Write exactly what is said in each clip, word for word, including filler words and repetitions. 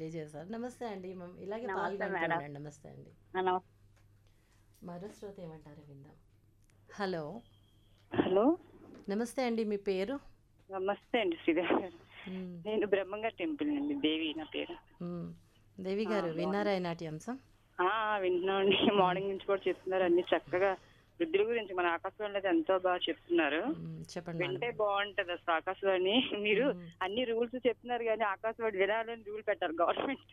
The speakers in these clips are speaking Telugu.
తెలియజేశారు. నమస్తే అండి. మమ్ ఇలాగే నమస్తే పాల్గొంటూ మేడం. ఉండండి. నమస్తే అండి. ఆ, నమస్తే. మరో శ్రోత ఏమంటారో విందాం. హలో! హలో. నమస్తే అండి. మీ పేరు? నమస్తే అండి శ్రీదేవి గారు. హ్మ్. నేను బ్రహ్మంగారి టెంపుల్ అండి, దేవి నా పేరు. హ్మ్. దేవి ఆ, గారు విన్నారా బాగున్నాను. ఈనాటి అంశం? ఆ, వింటున్నామండి. హ్మ్. మార్నింగ్ నుంచి కూడా చెప్తున్నారు అన్ని చక్కగా. వృద్ధుల గురించి మన ఆకాశవాణిలో అయితే ఎంతో బాగా చెప్తున్నారు. హ్మ్. చెప్పండి మేడం. వింటే బాగుంటది అసలు ఆకాశవాణి. మీరు హ్మ్. అన్ని రూల్స్ చెప్తున్నారు కానీ ఆకాశవాణి వినాలని రూల్ పెట్టారు గవర్నమెంట్.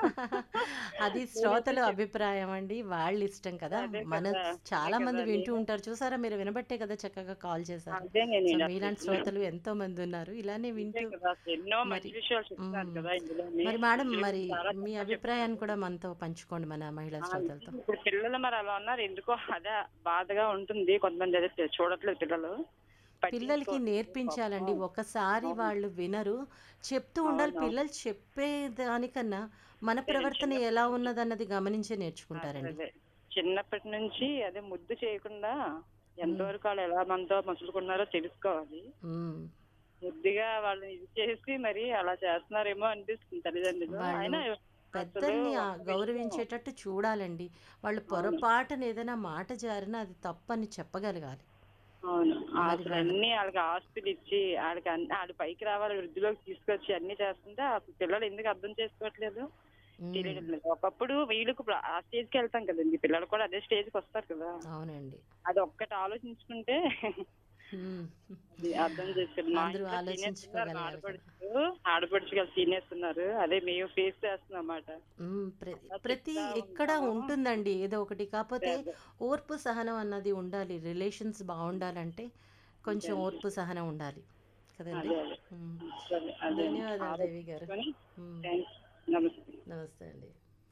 అది నేనైతే శ్రోతల చెప్ అభిప్రాయం అండి. వాళ్ళ ఇష్టం కదా! అదే మన కదా. అదే చాలా మంది కదా వింటూ నేను. ఉంటారు. చూసారా మీరు వినబట్టే కదా చక్కగా కాల్ చేశారు. అదే నేను సో, ఇలా మీలాంటి చెప్తున్నాను. శ్రోతలు ఎంతో మంది ఉన్నారు. ఇలానే అంతే వింటూ కదా, అసలు ఎన్నో మంచి మరి విషయాలు చెప్తున్నారు హ్మ్. కదా ఇందులోని. మరి మేడం వృద్ధుల మరి గురించి చాలా మీ చక్కగా అభిప్రాయాన్ని చెప్తున్నారు. కూడా మనతో పంచుకోండి మన మహిళా ఆ, శ్రోతలతో. ఇప్పుడు పిల్లలు మరి అలా ఉన్నారు ఎందుకో, అదే బాధగా ఉంటుంది. కొంతమంది అదే తె- చూడట్లేదు పిల్లలు, పిల్లలకి పట్టించుకోవట్లేదు నేర్పించాలండి. పాపం. ఒకసారి అవును. వాళ్ళు వినరు. చెప్తూ ఉండాలి. అవును. పిల్లలు చెప్పేదానికన్నా మన అదే నేను ప్రవర్తన చిన్నప్పటి ఎలా నుంచి. ఉన్నదన్నది గమనించే అదే నేర్చుకుంటారండి. అదే చిన్నప్పటి నుంచి అదే ముద్దు చేయకుండా హ్మ్. ఎంతవరకు వాళ్ళు ఎలా మనతో మసులుకున్నారో తెలుసుకోవాలి. హ్మ్. ముద్దుగా వాళ్ళని ఇది చేసి మరి అలా చేస్తున్నారేమో అనిపిస్తుంది తల్లిదండ్రులు. వాళ్ళు అయినా అసలు పెద్దల్ని ఆ ఒక్క విషయం. గౌరవించేటట్టు చూడాలండి. వాళ్ళు అవును. పొరపాటున ఏదైనా మాట జారినా అది తప్పని చెప్పగలగాలి. అవును. మరి అసలు వాళ్ళ అన్నీ ఆళ్ళకి ఆస్తులిచ్చి, ఆళ్ళకి అన్ని ఆళ్ళు పైకి రావాలి, వృద్ధిలోకి తీసుకొచ్చి అన్నీ చేస్తుంటే అసలు పిల్లలు ఎందుకు అర్థం చేసుకోవట్లేదు హ్మ్. తెలియడం లేదు. ఒకప్పుడు వీళ్ళకి ఇప్పుడు ఆ స్టేజ్‌కెళ్తాం కదండీ! పిల్లలు కూడా అదే స్టేజ్‌కొస్తారు కదా! అవునండి. అదొక్కటి ఆలోచించుకుంటే హ్మ్. అది అర్థం చేసుకోండి. మా అందరూ ఇంట్లో సీనియర్స్ ఉన్నారు. మా ఆలోచించుకోగలగాలి కదా! ఆడపడుచు, ఆడపడుచు గారు సీనియర్స్ ఉన్నారు. అదే మేము ఫేస్ చేస్తున్నామాట. హ్మ్. ప్ర అలా ప్రతి చెప్తా ఎక్కడ ఉంటాము. ఉంటుందండి ఏదో ఒకటి. అదే కాపోతే అదే. ఓర్పు, సహనం అన్నది ఉండాలి. రిలేషన్స్ బావుండాలంటే అంతే కొంచెం అంతే. ఓర్పు, సహనం ఉండాలి. కదండీ! అదే అదే. హ్మ్. సరే అదే ధన్యవాదాలు దేవి గారు. ఆలోచించుకొని హ్మ్. థాంక్స్. నమస్తే. నమస్తే అండి.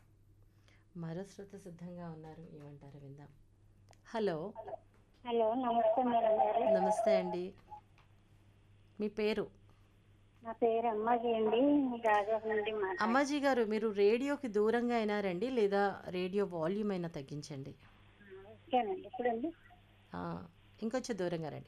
మరో శ్రోత సిద్ధంగా ఉన్నారు. ఏమంటారో విందాం. హలో! హలో, నమస్తే మేడం గారు. నమస్తే అండి. మీ పేరు? నా పేరు అమ్మాజీ అండి. గాజువాక నుండి మాట్లాడుతున్నాను. అమ్మాజీ గారు మీరు రేడియోకి దూరంగా అయినా రండి లేదా రేడియో వాల్యూమ్ అయినా తగ్గించండి. ఓకేనండి. ఇప్పుడండి ఆ! ఇంకొంచెం దూరంగా రండి.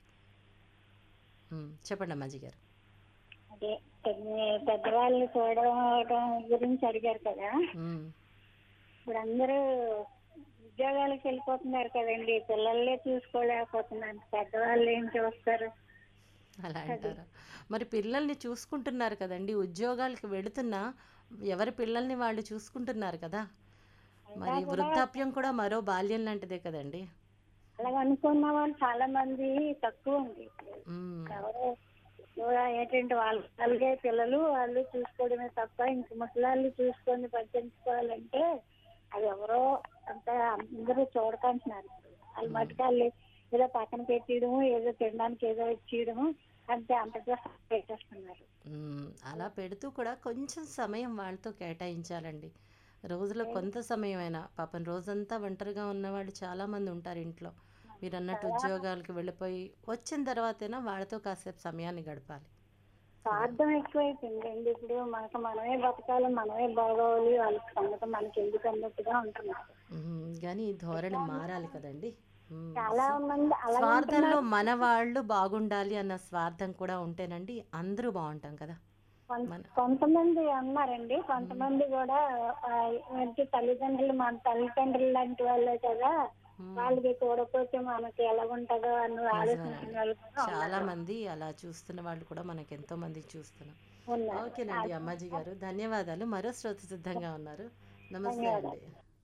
హ్మ్. చెప్పండి అమ్మాజీ గారు. అదే పెద్ద- పెద్దవాళ్ళు చూడడం గురించి అడిగారు కదా. హ్మ్. ఇప్పుడు అందరూ ఉద్యోగాలకు వెళ్ళిపోతున్నారు కదండి. పిల్లలే చూసుకోలేకపోతున్నారు, పెద్దవాళ్ళు ఏం చూస్తారు. అలా అది అంటారా? మరి పిల్లల్ని చూసుకుంటున్నారు కదండీ! ఉద్యోగాలకు వెళుతున్నా ఎవరి పిల్లల్ని వాళ్ళు చూసుకుంటున్నారు కదా! అయినా మరి కూడా వృద్ధాప్యం కూడా మరో బాల్యం లాంటిదే కదండీ! అలాగ అనుకున్న వాళ్ళు చాలా మంది తక్కువ ఉంది. ఇప్పుడు హ్మ్. ఎవరో ఎక్కువ ఏంటంటే వాళ్ళ వాళ్ళకే పిల్లలు వాళ్ళు చూసుకోవడమే తప్ప ఇంక ముసలాళ్ళు చూసుకొని పట్టించుకోవాలంటే అది ఎవరో అంత అందరూ చూడకంటున్నారు. ఇప్పుడు వాళ్ళ హ్మ్. మటుకు వాళ్ళు ఏదో పక్కన పెట్టేయడము, ఏదో తినడానికి ఏదో ఇచ్చేయడము, అంతే అంతగా పెట్టేస్తున్నారు. హ్మ్. అలా పెడుతూ కూడా కొంచెం సమయం వాళ్ళతో కేటాయించాలండి. రోజులో కొంత సమయమైనా పాపం రోజంతా ఒంటరిగా ఉన్నవాళ్ళు చాలామంది ఉంటారు ఇంట్లో. మీరన్నట్టు చాలా ఉద్యోగాలకు వెళ్ళిపోయి వచ్చిన తర్వాతైనా వాళ్ళతో కాసేపు సమయాన్ని గడపాలి. కదా! స్వార్థం ఎక్కువైపోయిందండి. ఇప్పుడు మనకు మనమే బతకాలి, మనమే బాగోవాలి, వాళ్ళ సంగతి మనకి ఎందుకు అన్నట్టుగా ఉంటున్నారు. హ్మ్. గానీ ఈ ధోరణి మారాలి కదండీ! హ్మ్. చాలా సో, మంది అలాగే స్వార్థంలో ఉంటున్నారు. మన వాళ్ళు బాగుండాలి అన్న స్వార్థం కూడా ఉంటేనండి అందరూ బావుంటాం కదా! కొం- మన కొంతమంది ఉన్నారండి. హ్మ్. కొంతమంది కూడా ఆ, ఏంటి తల్లిదండ్రులు మన తల్లిదండ్రులు లాంటి వాళ్ళే కదా, హ్మ్. వాళ్ళకి చూడకపోతే మనకి ఎలా ఉంటుందో అన్న ఆలోచించిన నిజమేనండి. వాళ్ళు కూడా ఉన్నారు. చాలామంది అలా చూస్తున్న వాళ్ళు కూడా మనకెంతో మందికి చూస్తున్నాం. ఉన్నారు ఓకేనండి అది- అమ్మాజీ గారు. ధన్యవాదాలు. మరో శ్రోత సిద్ధంగా ఉన్నారు. నమస్తే అండి. ధన్యవాదాలు.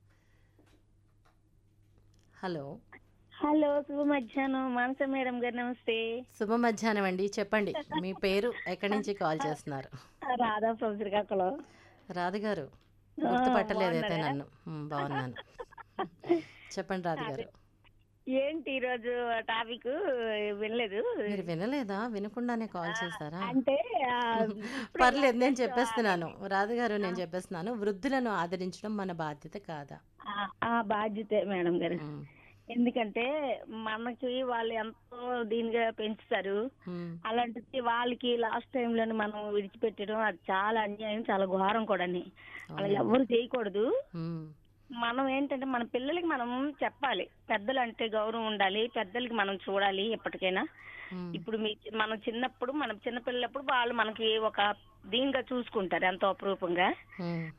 హలో! హలో, శుభ మధ్యాహ్నం మానస మేడం గారు, నమస్తే. శుభ మధ్యాహ్నం అండి. చెప్పండి. మీ పేరు? ఎక్కడి నుంచి కాల్ చేస్తున్నారు? రాధా ఫ్రమ్ శ్రీకాకుళం. రాధ గారు. ఆ, గుర్తుపట్టలేదైతే బాగున్నారా? నన్ను. హ్మ్. బాగున్నాను. చెప్పండి రాధ అదే గారు. ఏంటి ఈరోజు టాపిక్ వినలేదు. మీరు వినలేదా? వినకుండానే కాల్ ఆ, చేశారా? అంటే ఆ, ఇప్పుడే పర్లేదు నేను జస్ట్ చెప్పేస్తున్నాను. రాధగారు ఆ, నేను చెప్పేస్తున్నాను. వృద్ధులను ఆదరించడం మన బాధ్యత కాదా? ఆ, ఆ బాధ్యతే మేడం గారు. హ్మ్. ఎందుకంటే మనకి వాళ్ళు ఎంతో దీనిగా పెంచుతారు. హ్మ్. అలాంటిది వాళ్ళకి లాస్ట్ టైంలోనే మనం విడిచిపెట్టడం అది చాలా అన్యాయం, చాలా ఘోరం కూడా. అలా అవునండి. ఎవరు చేయకూడదు. హ్మ్. మనం ఏంటంటే మన పిల్లలకి మనం చెప్పాలి, పెద్దలు అంటే గౌరవం ఉండాలి, పెద్దలకి మనం చూడాలి ఎప్పటికైనా. హ్మ్. ఇప్పుడు మీ మనం చిన్నప్పుడు మనం చిన్నపిల్లలప్పుడు వాళ్ళు మనకి ఒక దీనిగా చూసుకుంటారు ఎంతో అపురూపంగా. హ్మ్.